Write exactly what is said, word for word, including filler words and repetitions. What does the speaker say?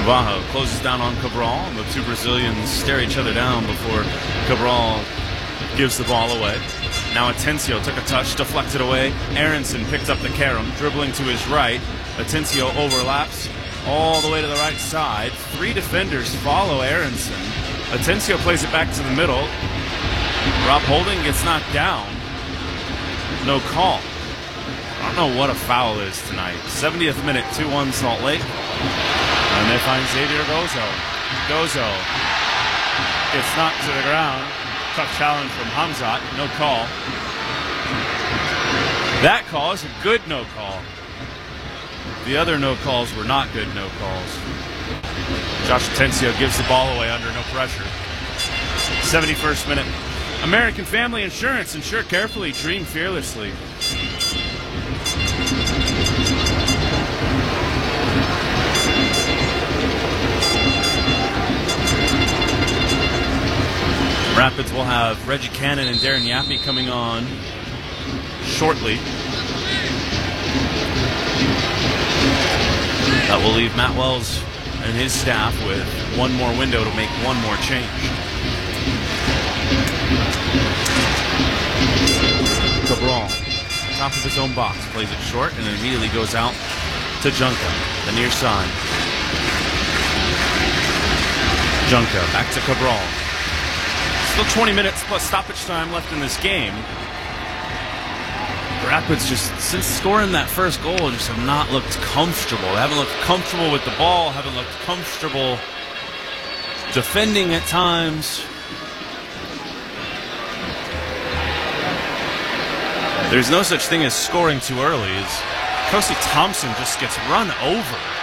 Bajo closes down on Cabral, and the two Brazilians stare each other down before Cabral gives the ball away. Now Atencio took a touch, deflected away. Aronson picked up the carom, dribbling to his right. Atencio overlaps all the way to the right side. Three defenders follow Aronson. Atencio plays it back to the middle. Rob Holding gets knocked down. No call. I don't know what a foul is tonight. seventieth minute, two one Salt Lake. And they find Xavier Gozo. Gozo gets knocked to the ground. Tough challenge from Hamzat. No call. That call is a good no call. The other no calls were not good no calls. Josh Atencio gives the ball away under no pressure. seventy-first minute. American Family Insurance. Insure carefully, dream fearlessly. Rapids will have Reggie Cannon and Darren Yappy coming on shortly. That will leave Matt Wells and his staff with one more window to make one more change. Cabral, top of his own box, plays it short and then immediately goes out to Junka, the near side. Junka, back to Cabral. Still twenty minutes plus stoppage time left in this game. Rapids just, since scoring that first goal, just have not looked comfortable. They haven't looked comfortable with the ball, haven't looked comfortable defending at times. There's no such thing as scoring too early. As Kosi Thompson just gets run over.